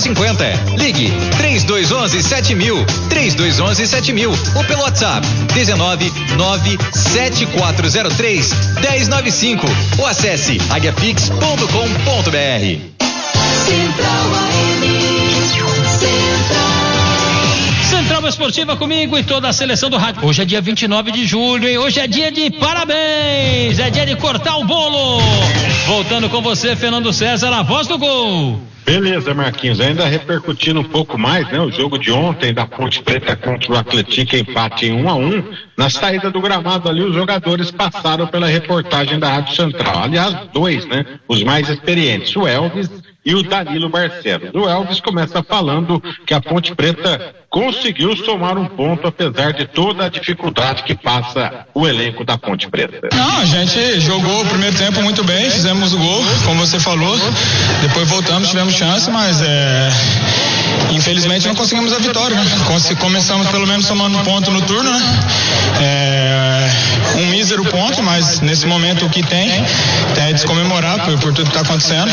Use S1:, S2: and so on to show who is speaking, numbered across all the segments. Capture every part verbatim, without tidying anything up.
S1: cinquenta. Ligue três dois um um sete mil, três dois um um sete mil ou pelo WhatsApp dezenove nove sete quatro zero três um zero nove cinco ou acesse aguiapix ponto com ponto br.
S2: Central A M, Central.
S3: Central Esportiva comigo e toda a seleção do rádio. Hoje é dia vinte e nove de julho, hein? Hoje é dia de parabéns, é dia de cortar o bolo. Voltando com você, Fernando César, a voz do gol.
S4: Beleza, Marquinhos, ainda repercutindo um pouco mais, né? O jogo de ontem da Ponte Preta contra o Atlético, empate em um a um. Na saída do gramado ali, os jogadores passaram pela reportagem da Rádio Central. Aliás, dois, né? Os mais experientes, o Elvis e o Danilo Barcelos. O Elvis começa falando que a Ponte Preta conseguiu somar um ponto apesar de toda a dificuldade que passa o elenco da Ponte Preta.
S5: Não, a gente jogou o primeiro tempo muito bem, fizemos o gol, como você falou, depois voltamos, tivemos chance, mas é... infelizmente não conseguimos a vitória, né? Começamos pelo menos somando um ponto no turno, né? É... um mísero ponto, mas nesse momento o que tem é descomemorar por, por tudo que está acontecendo.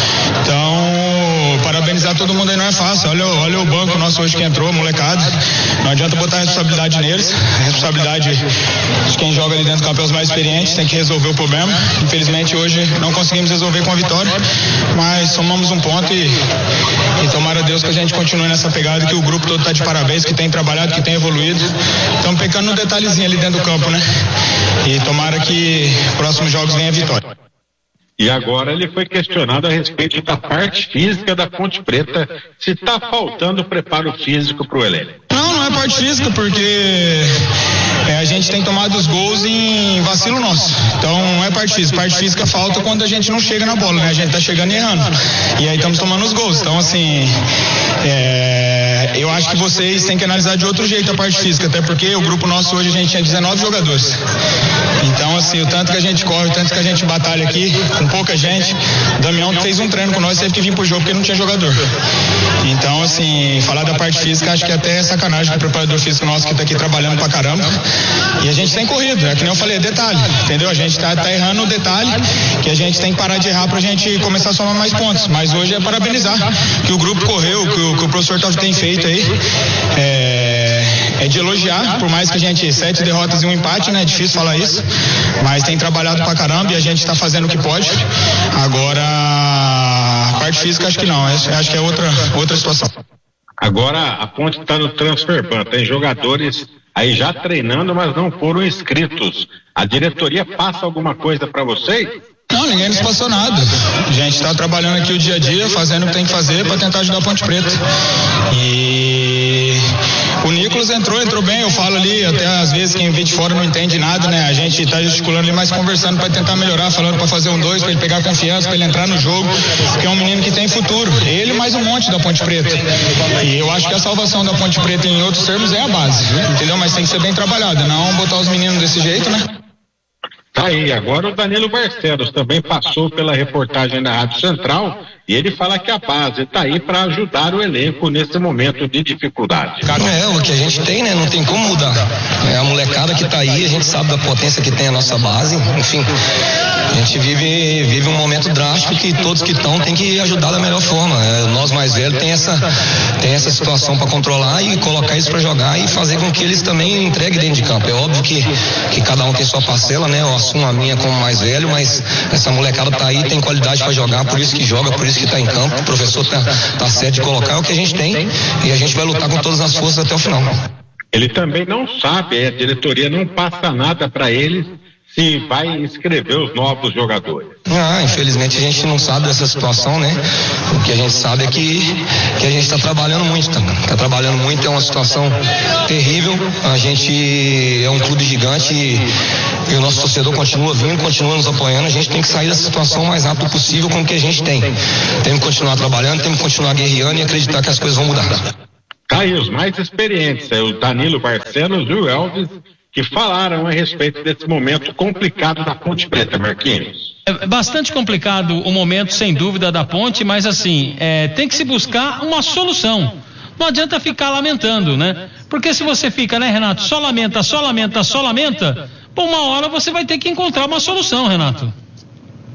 S5: Então, parabenizar todo mundo aí não é fácil. Olha, olha o banco nosso hoje que entrou, molecada. Não adianta botar a responsabilidade neles. A responsabilidade de quem joga ali dentro do campo é os mais experientes, tem que resolver o problema. Infelizmente hoje não conseguimos resolver com a vitória, mas somamos um ponto e, e tomara a Deus que a gente continue nessa pegada, que o grupo todo está de parabéns, que tem trabalhado, que tem evoluído. Estamos pecando no detalhezinho ali dentro do campo, né? E tomara que próximos jogos venha a vitória.
S4: E agora ele foi questionado a respeito da parte física da Ponte Preta, se está faltando preparo físico para o elenco.
S5: Não, não é parte física, porque é, a gente tem tomado os gols em vacilo nosso. Então não é parte física. Parte física falta quando a gente não chega na bola, né? A gente tá chegando e errando. E aí estamos tomando os gols. Então, assim, é, eu acho que vocês têm que analisar de outro jeito a parte física, até porque o grupo nosso hoje a gente tinha dezenove jogadores. Então, assim, o tanto que a gente corre, o tanto que a gente batalha aqui, com pouca gente, o Damião fez um treino com nós, teve que vir pro jogo porque não tinha jogador. Então, assim, falar da parte física, acho que até é sacanagem com o preparador físico nosso que tá aqui trabalhando pra caramba. E a gente tem corrido, é que nem eu falei, é detalhe, entendeu? A gente tá, tá errando o detalhe, que a gente tem que parar de errar pra gente começar a somar mais pontos. Mas hoje é parabenizar que o grupo correu, que o, que o professor tem feito aí. É, é de elogiar, por mais que a gente, sete derrotas e um empate, né? É difícil falar isso, mas tem trabalhado pra caramba e a gente tá fazendo o que pode. Agora, a parte física acho que não, acho que é outra, outra situação.
S4: Agora a Ponte está no transfer ban, tem jogadores aí já treinando, mas não foram inscritos. A diretoria passa alguma coisa para vocês?
S5: Não, ninguém nos passou nada. A gente está trabalhando aqui o dia a dia, fazendo o que tem que fazer para tentar ajudar a Ponte Preta. E o Nicolas entrou, entrou bem, eu falo ali, até às vezes quem vê de fora não entende nada, né? A gente está gesticulando ali, mas conversando para tentar melhorar, falando para fazer um dois, para ele pegar confiança, para ele entrar no jogo, porque é um menino que tem futuro. Ele mais um monte da Ponte Preta. E eu acho que a salvação da Ponte Preta, em outros termos, é a base, entendeu? Mas tem que ser bem trabalhada, não botar os meninos desse jeito, né?
S4: Tá aí, agora o Danilo Barcelos também passou pela reportagem da Rádio Central e ele fala que a base está aí para ajudar o elenco nesse momento de dificuldade.
S6: É, o que a gente tem, né? Não tem como mudar. É a molecada que está aí, a gente sabe da potência que tem a nossa base, enfim, a gente vive, vive um momento drástico que todos que estão têm que ajudar da melhor forma. É, nós mais velhos tem essa, tem essa situação para controlar e colocar isso para jogar e fazer com que eles também entreguem dentro de campo. É óbvio que, que cada um tem sua parcela, né? Eu assumo a minha como mais velho, mas essa molecada tá aí, tem qualidade para jogar, por isso que joga, por isso que tá em campo. O professor tá, tá certo de colocar, é o que a gente tem e a gente vai lutar com todas as forças até o final.
S4: Ele também não sabe, a diretoria não passa nada para eles se vai inscrever os novos jogadores.
S6: Ah, infelizmente a gente não sabe dessa situação, né? O que a gente sabe é que, que a gente está trabalhando muito, tá? Tá trabalhando muito, é uma situação terrível. A gente é um clube gigante e, e o nosso torcedor continua vindo, continua nos apoiando. A gente tem que sair dessa situação o mais rápido possível com o que a gente tem. Temos que continuar trabalhando, temos que continuar guerreando e acreditar que as coisas vão mudar.
S4: Tá aí os mais experientes, é o Danilo Barcelos e o Elvis, que falaram a respeito desse momento complicado da Ponte Preta, Marquinhos.
S3: É bastante complicado o momento, sem dúvida, da Ponte, mas assim, é, tem que se buscar uma solução. Não adianta ficar lamentando, né? Porque se você fica, né, Renato, só lamenta, só lamenta, só lamenta, por uma hora você vai ter que encontrar uma solução, Renato.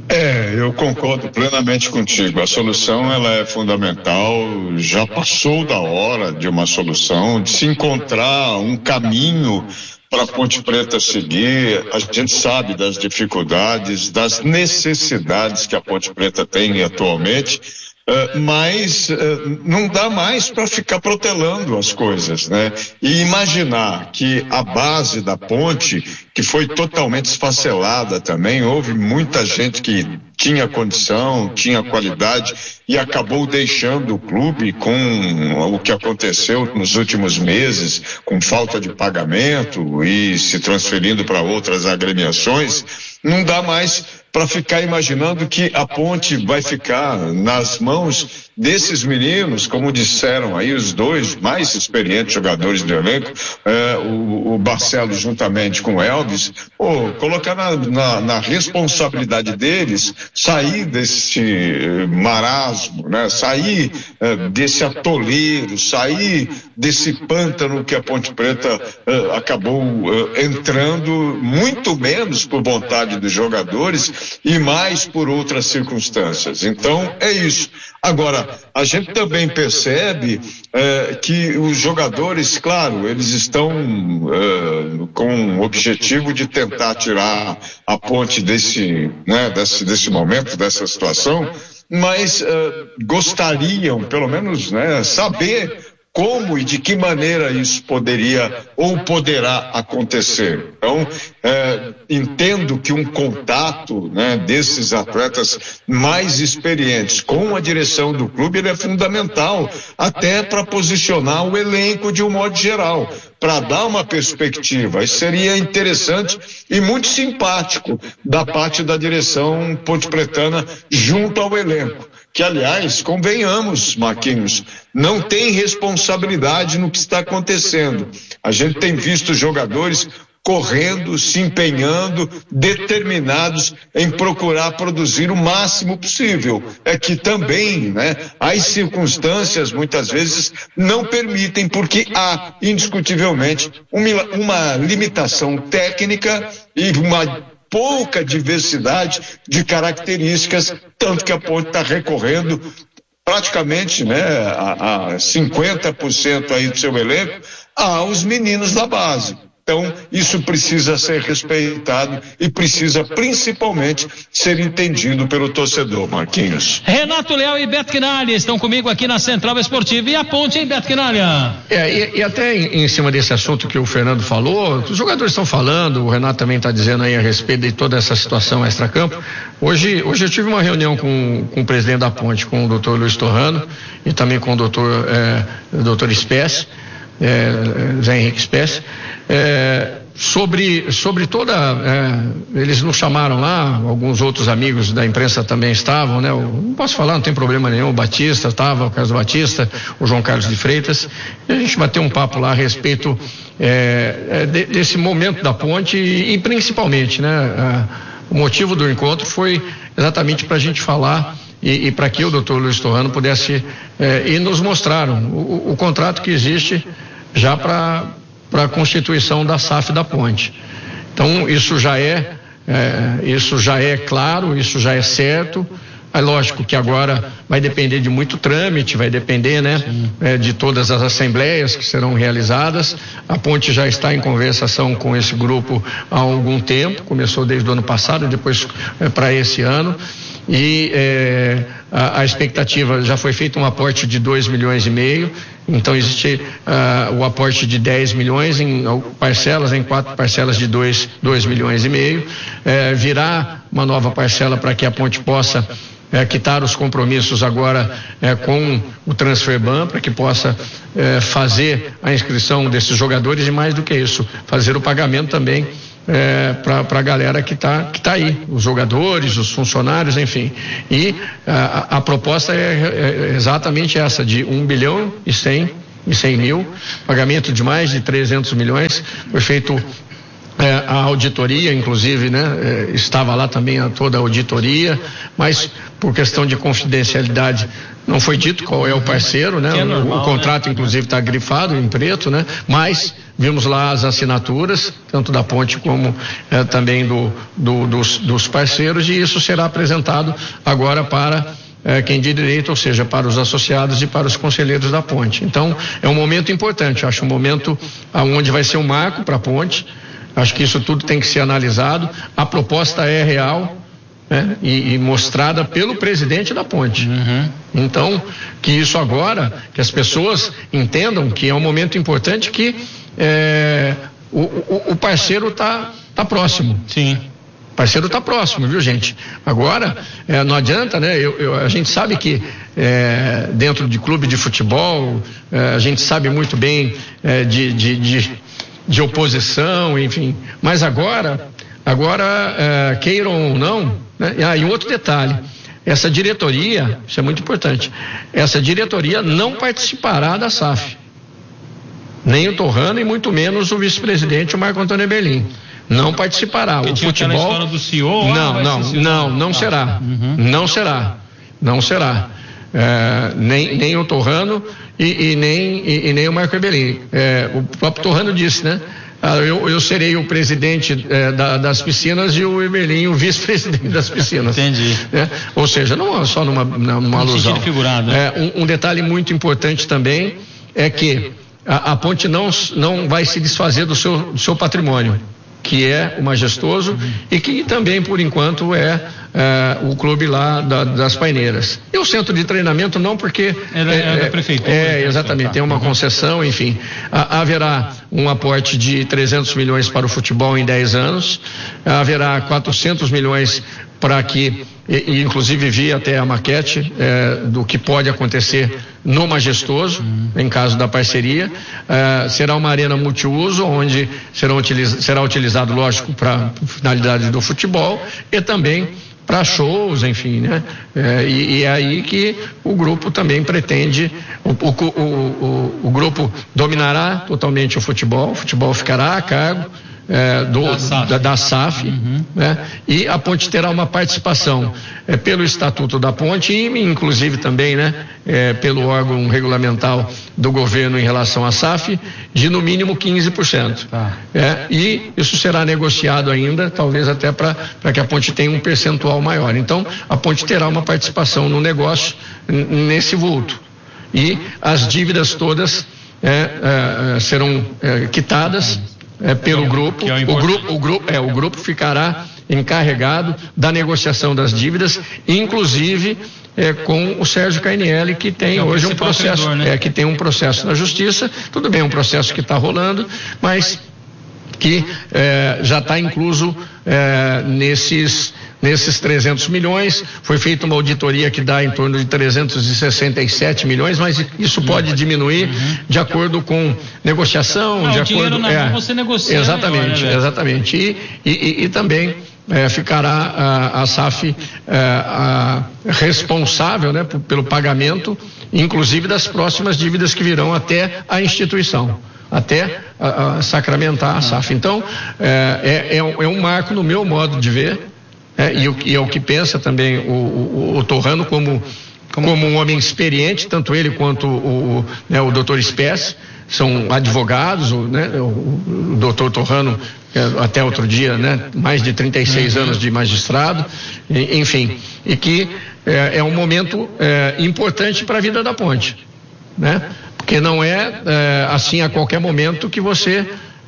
S7: É, eu concordo plenamente contigo. A solução, ela é fundamental. Já passou da hora de uma solução, de se encontrar um caminho para a Ponte Preta seguir. A gente sabe das dificuldades, das necessidades que a Ponte Preta tem atualmente. Uh, mas uh, não dá mais para ficar protelando as coisas, né? E imaginar que a base da ponte, que foi totalmente esfacelada também, houve muita gente que tinha condição, tinha qualidade e acabou deixando o clube com o que aconteceu nos últimos meses, com falta de pagamento e se transferindo para outras agremiações. Não dá mais para ficar imaginando que a ponte vai ficar nas mãos desses meninos, como disseram aí os dois mais experientes jogadores do elenco, é, o, o Barcelos juntamente com o Elvis, ou colocar na, na, na responsabilidade deles sair desse marasmo, né? Sair é, desse atoleiro, sair desse pântano que a Ponte Preta é, acabou é, entrando, muito menos por vontade dos jogadores e mais por outras circunstâncias. Então é isso. Agora, a gente também percebe é, que os jogadores, claro, eles estão é, com o objetivo de tentar tirar a ponte desse, né, desse, desse momento, dessa situação, mas é, gostariam, pelo menos, né, saber como e de que maneira isso poderia ou poderá acontecer. Então, é, entendo que um contato, né, desses atletas mais experientes com a direção do clube, ele é fundamental, até para posicionar o elenco de um modo geral, para dar uma perspectiva. Isso seria interessante e muito simpático da parte da direção pontepretana junto ao elenco, que, aliás, convenhamos, Marquinhos, não tem responsabilidade no que está acontecendo. A gente tem visto jogadores correndo, se empenhando, determinados em procurar produzir o máximo possível. É que também, né, as circunstâncias muitas vezes não permitem, porque há indiscutivelmente uma, uma limitação técnica e uma pouca diversidade de características, tanto que a ponte está recorrendo praticamente, né, a, a cinquenta por cento aí do seu elenco aos meninos da base. Então, isso precisa ser respeitado e precisa principalmente ser entendido pelo torcedor, Marquinhos.
S3: Renato Leal e Beto Quinalha estão comigo aqui na Central Esportiva. E a ponte, hein, Beto Quinalha?
S8: É, e, e até em, em cima desse assunto que o Fernando falou, os jogadores estão falando, o Renato também está dizendo aí a respeito de toda essa situação extracampo. Hoje, hoje eu tive uma reunião com, com o presidente da ponte, com o doutor Luiz Torrano e também com o doutor, é, doutor Spess, é, Zé Henrique Spess, é, sobre, sobre toda, é, eles nos chamaram lá, alguns outros amigos da imprensa também estavam, né? Eu não posso falar, não tem problema nenhum, o Batista estava, o Carlos Batista, o João Carlos de Freitas, e a gente bateu um papo lá a respeito é, de, desse momento da ponte e, e principalmente, né, a, o motivo do encontro foi exatamente para a gente falar e, e para que o doutor Luiz Torrano pudesse, é, e nos mostraram o, o contrato que existe já para para a constituição da S A F da ponte. Então isso já é, é isso já é claro, isso já é certo. É lógico que agora vai depender de muito trâmite, vai depender, né, é, de todas as assembleias que serão realizadas. A ponte já está em conversação com esse grupo há algum tempo, começou desde o ano passado, depois é, para esse ano. E é, a, a expectativa, já foi feito um aporte de dois milhões e meio, então existe uh, o aporte de dez milhões em parcelas, em quatro parcelas de dois milhões e meio. É, virá uma nova parcela para que a ponte possa é, quitar os compromissos agora é, com o Transferban, para que possa é, fazer a inscrição desses jogadores e, mais do que isso, fazer o pagamento também É, para a galera que está que tá aí, os jogadores, os funcionários, enfim. E a, a proposta é, é exatamente essa, de um bilhão e cem e cem mil, pagamento de mais de trezentos milhões. Foi feito é, a auditoria, inclusive, né? É, estava lá também a, toda a auditoria, mas por questão de confidencialidade não foi dito qual é o parceiro, né?
S3: É normal,
S8: o, o contrato,
S3: né?
S8: inclusive, está grifado em preto, né? Mas vimos lá as assinaturas, tanto da ponte como eh, também do, do, dos, dos parceiros, e isso será apresentado agora para eh, quem de direito, ou seja, para os associados e para os conselheiros da ponte. Então, é um momento importante, acho um momento onde vai ser um marco para a ponte. Acho que isso tudo tem que ser analisado. A proposta é real, né? E, e mostrada pelo presidente da ponte.
S3: Uhum.
S8: Então, que isso agora, que as pessoas entendam que é um momento importante, que é, o, o, o parceiro está tá próximo.
S3: Sim.
S8: O parceiro está próximo, viu, gente? Agora, é, não adianta, né? Eu, eu, a gente sabe que é, dentro de clube de futebol, é, a gente sabe muito bem é, de, de, de, de oposição, enfim. Mas agora, agora é, queiram ou não, né? Ah, e um outro detalhe. Essa diretoria, isso é muito importante, essa diretoria não participará da S A F. Nem o Torrano e muito menos o vice-presidente, o Marco Antônio Eberlin. Não participará.
S3: Porque
S8: o
S3: tinha
S8: futebol.
S3: aquela história do C E O,
S8: Não,
S3: ah,
S8: não, não, não será.
S3: Uhum.
S8: Não será. Não será. É, nem, nem o Torrano e, e, nem, e, e nem o Marco Eberlin. É, o próprio Torrano disse, né? Ah, eu, eu serei o presidente eh, da, das piscinas e o Eberlin o vice-presidente das piscinas.
S3: Entendi.
S8: Né? Ou seja, não só numa, numa alusão.
S3: Sentido figurado.
S8: É, um, um detalhe muito importante também é que a, a ponte não, não vai se desfazer do seu, do seu patrimônio, que é o Majestoso, uhum. E que também, por enquanto, é, é o clube lá da, das Paineiras. E o centro de treinamento não, porque
S3: é da, é, é da prefeitura.
S8: É, exatamente, tem uma
S3: uhum.
S8: concessão, enfim. A, haverá um aporte de trezentos milhões para o futebol em dez anos, haverá quatrocentos milhões para que, e, e inclusive vi até a maquete é, do que pode acontecer no Majestoso, uhum. Em caso da parceria. É, será uma arena multiuso, onde serão utiliz, será utilizado, lógico, para finalidade do futebol e também para shows, enfim, né? É, e, e é aí que o grupo também pretende, o, o, o, o, o grupo dominará totalmente o futebol, o futebol ficará a cargo É, do, da S A F, da, da S A F uhum. Né? E a ponte terá uma participação é, pelo Estatuto da Ponte e inclusive também, né, é, pelo órgão regulamentar do governo em relação à S A F de no mínimo quinze por cento. Ah. É, e isso será negociado ainda, talvez até para que a ponte tenha um percentual maior. Então, a ponte terá uma participação no negócio n- nesse vulto. E as dívidas todas é, é, serão é, quitadas É, pelo grupo,
S3: é o,
S8: o grupo, o grupo, é, o grupo ficará encarregado da negociação das dívidas, inclusive é, com o Sérgio Cainielli, que tem é hoje um processo, credor, né? é, que tem um processo na justiça. Tudo bem, um processo que está rolando, mas que é, já está incluso é, nesses nesses trezentos milhões. Foi feita uma auditoria que dá em torno de trezentos e sessenta e sete milhões, mas isso pode diminuir uhum. de acordo com negociação,
S3: Não,
S8: de
S3: o
S8: acordo
S3: na
S8: é,
S3: mão você negocia
S8: exatamente,
S3: melhor, né,
S8: exatamente. E, e, e, e também é, ficará a, a S A F é, a responsável, né, por, pelo pagamento, inclusive das próximas dívidas que virão até a instituição, até a, a sacramentar a S A F. Então, é, é, é, um, é um marco no meu modo de ver, é, e, o, e é o que pensa também o, o, o Torrano como, como um homem experiente, tanto ele quanto o, o, né, o doutor Spess, são advogados, o, né, o, o doutor Torrano, é, até outro dia, né, mais de trinta e seis uhum. anos de magistrado, e, enfim, e que é, é um momento é, importante para a vida da ponte, né? Porque não é, é assim a qualquer momento que você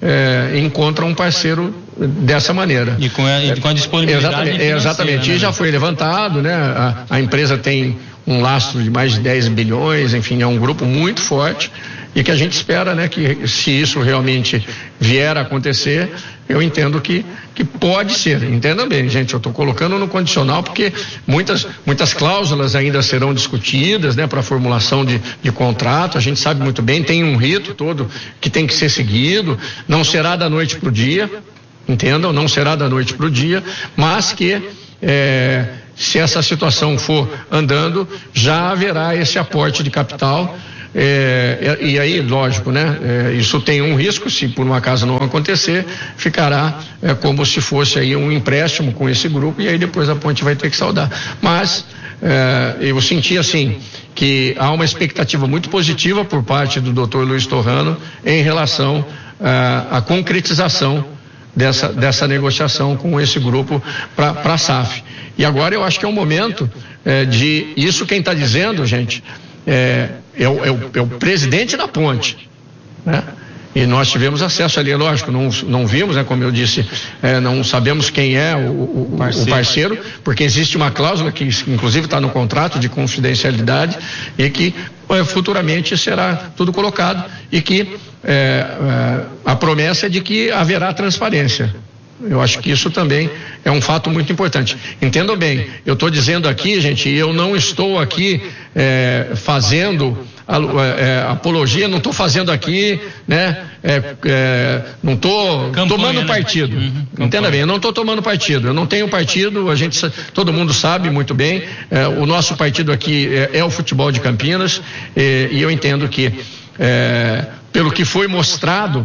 S8: é, encontra um parceiro dessa maneira.
S3: E com a, e com a disponibilidade.
S8: Exatamente, exatamente.
S3: Né?
S8: E já foi levantado, né? A, a empresa tem um lastro de mais de dez bilhões, enfim, é um grupo muito forte e que a gente espera, né, que se isso realmente vier a acontecer, eu entendo que, que pode ser. Entenda bem, gente, eu estou colocando no condicional porque muitas, muitas cláusulas ainda serão discutidas, né, para a formulação de, de contrato. A gente sabe muito bem, tem um rito todo que tem que ser seguido, não será da noite para o dia, entendam, não será da noite para o dia, mas que é, se essa situação for andando, já haverá esse aporte de capital. É, e aí, lógico, né? É, isso tem um risco, se por um acaso não acontecer, ficará é, como se fosse aí um empréstimo com esse grupo e aí depois a ponte vai ter que saldar. Mas é, eu senti assim que há uma expectativa muito positiva por parte do doutor Luiz Torrano em relação é, à concretização dessa, dessa negociação com esse grupo para a S A F. E agora eu acho que é um momento é, de, isso quem está dizendo, gente, é, é, o, é, o, é o presidente da ponte, né? E nós tivemos acesso ali, lógico, não, não vimos, né, como eu disse, é, não sabemos quem é o, o, parceiro, o parceiro, porque existe uma cláusula que inclusive está no contrato de confidencialidade e que é, futuramente será tudo colocado e que é, é, a promessa é de que haverá transparência. Eu acho que isso também é um fato muito importante. Entendam bem, eu estou dizendo aqui, gente, eu não estou aqui é, fazendo a, é, apologia, não estou fazendo aqui, né? É, é, não estou tomando partido. Né? Uhum, Entenda bem, eu não estou tomando partido. Eu não tenho partido. A gente, todo mundo sabe muito bem. É, o nosso partido aqui é, é o futebol de Campinas é, e eu entendo que é, pelo que foi mostrado,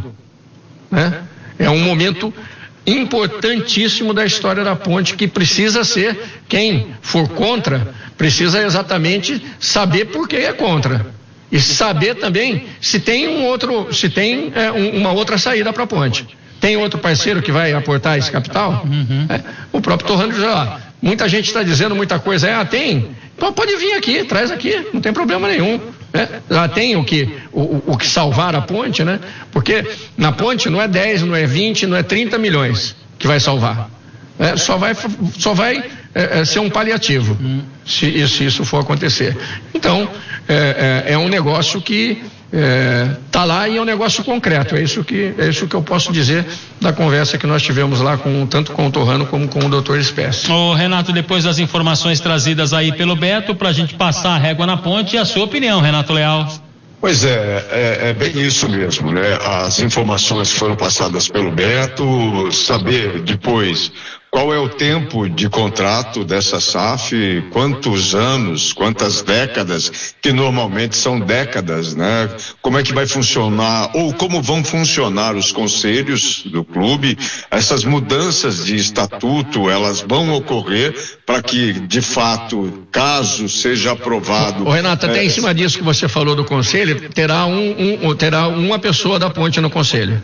S8: né? É um momento importantíssimo da história da ponte que precisa ser, quem for contra, precisa exatamente saber por que é contra e saber também se tem um outro, se tem é, um, uma outra saída para a ponte. Tem outro parceiro que vai aportar esse capital? Uhum. É, o próprio Torrano já, muita gente está dizendo muita coisa, é, ah, tem, então pode vir aqui, traz aqui, não tem problema nenhum. É, já tem o que, o, o que salvar a ponte, né? Porque na ponte não é dez, não é vinte, não é trinta milhões que vai salvar. É, só vai, só vai é, é, ser um paliativo, hum. se, se isso for acontecer. Então, é, é, é um negócio que está é, lá e é um negócio concreto. É isso, que, é isso que eu posso dizer da conversa que nós tivemos lá, com, tanto com o Torrano como com o doutor Espécie.
S3: Ô Renato, depois das informações trazidas aí pelo Beto, para a gente passar a régua na ponte, e a sua opinião, Renato Leal?
S7: Pois é, é, é bem isso mesmo, né? As informações foram passadas pelo Beto, saber depois qual é o tempo de contrato dessa S A F, quantos anos, quantas décadas, que normalmente são décadas, né? Como é que vai funcionar, ou como vão funcionar os conselhos do clube, essas mudanças de estatuto, elas vão ocorrer para que, de fato, caso seja aprovado...
S8: Ô Renato, até é, em cima disso que você falou do conselho, terá, um, um, terá uma pessoa da ponte no conselho.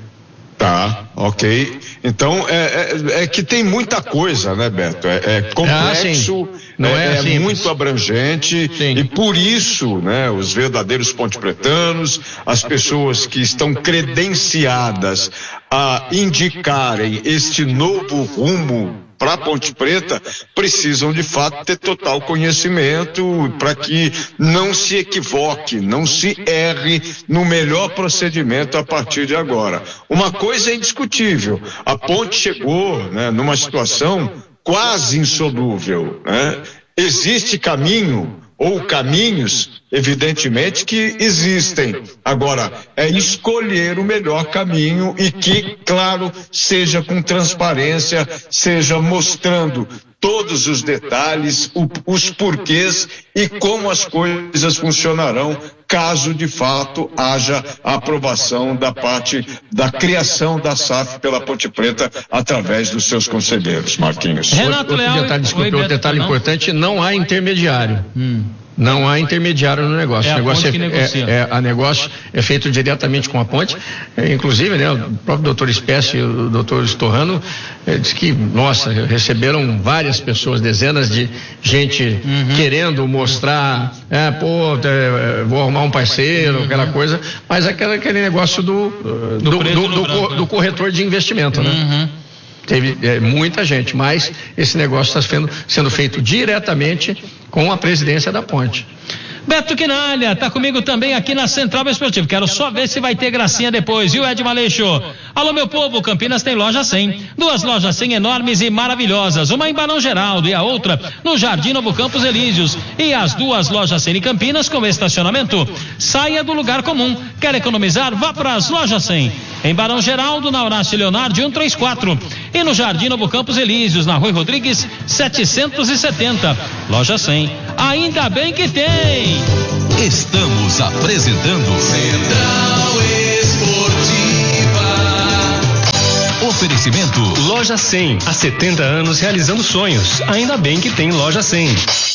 S7: Tá, ok. Então, é, é, é que tem muita coisa, né, Beto? É, é complexo, ah, não é, é, é muito abrangente, sim. E por isso, né, os verdadeiros pontepretanos, as pessoas que estão credenciadas a indicarem este novo rumo para Ponte Preta, precisam de fato ter total conhecimento para que não se equivoque, não se erre no melhor procedimento a partir de agora. Uma coisa é indiscutível, a ponte chegou, né, numa situação quase insolúvel, né? Existe caminho ou caminhos, evidentemente que existem. Agora, é escolher o melhor caminho e que, claro, seja com transparência, seja mostrando todos os detalhes, o, os porquês e como as coisas funcionarão caso de fato haja a aprovação da parte da criação da S A F pela Ponte Preta através dos seus conselheiros, Marquinhos.
S8: Renato Leal, outro detalhe, desculpe, outro detalhe não? importante, não há intermediário. Hum. Não há intermediário no negócio. É o negócio é, é, é, a negócio é feito diretamente com a ponte. É, inclusive, né, o próprio doutor Espécie e o doutor Torrano é, diz que, nossa, receberam várias pessoas, dezenas de gente uhum. querendo mostrar, é, pô, é, vou arrumar um parceiro, uhum. aquela coisa, mas aquele, aquele negócio do, do, do, do, do, do, do corretor de investimento, né? Uhum. Teve é, muita gente, mas esse negócio está sendo, sendo feito diretamente com a presidência da ponte.
S3: Beto Quinalha, tá comigo também aqui na Central Esportiva. Quero só ver se vai ter gracinha depois, viu, Ed Maleixo? Alô, meu povo, Campinas tem loja cem. Duas lojas cem enormes e maravilhosas. Uma em Barão Geraldo e a outra no Jardim Novo Campos Elíseos. E as duas lojas cem em Campinas com estacionamento. Saia do lugar comum. Quer economizar? Vá para as lojas cem. Em Barão Geraldo, na Horácio Leonardo cento e trinta e quatro. E no Jardim Novo Campos Elíseos, na Rui Rodrigues setecentos e setenta. Loja cem. Ainda bem que tem.
S1: Estamos apresentando Central Esportiva. Oferecimento
S9: Loja cem. Há setenta anos realizando sonhos. Ainda bem que tem Loja cem.